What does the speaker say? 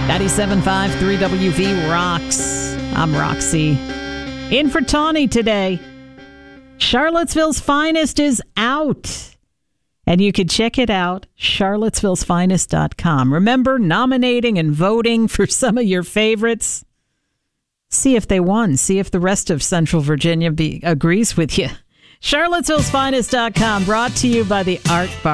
97.5 3WV rocks. I'm Roxy. In for Tawny today. Charlottesville's Finest is out. And you can check it out, charlottesvillesfinest.com. Remember, nominating and voting for some of your favorites. See if they won. See if the rest of Central Virginia agrees with you. charlottesvillesfinest.com, brought to you by the Art Bar.